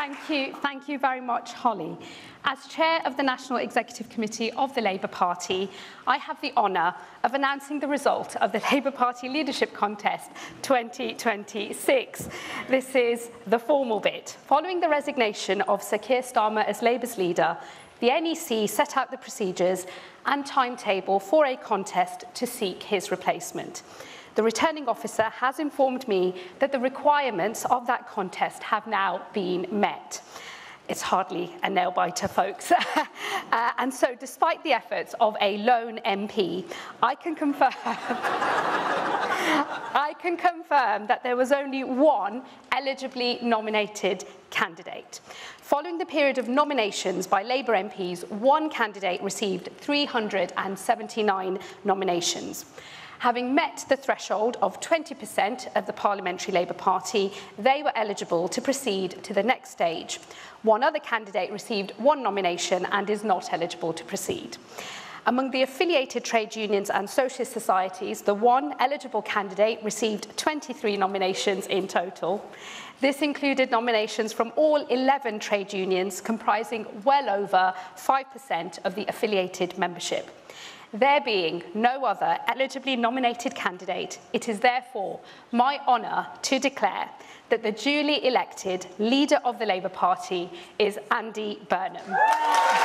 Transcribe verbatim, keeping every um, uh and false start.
Thank you, thank you very much, Holly. As Chair of the National Executive Committee of the Labour Party, I have the honour of announcing the result of the Labour Party Leadership Contest twenty twenty-six. This is the formal bit. Following the resignation of Sir Keir Starmer as Labour's leader, the N E C set out the procedures and timetable for a contest to seek his replacement. The returning officer has informed me that the requirements of that contest have now been met. It's hardly a nail-biter, folks. uh, and so, despite the efforts of a lone M P, I can confirm I can confirm that there was only one eligibly nominated candidate. Following the period of nominations by Labour M Ps, one candidate received three hundred seventy-nine nominations. Having met the threshold of twenty percent of the Parliamentary Labour Party, they were eligible to proceed to the next stage. One other candidate received one nomination and is not eligible to proceed. Among the affiliated trade unions and socialist societies, the one eligible candidate received twenty-three nominations in total. This included nominations from all eleven trade unions, comprising well over five percent of the affiliated membership. There being no other eligibly nominated candidate, it is therefore my honour to declare that the duly elected leader of the Labour Party is Andy Burnham.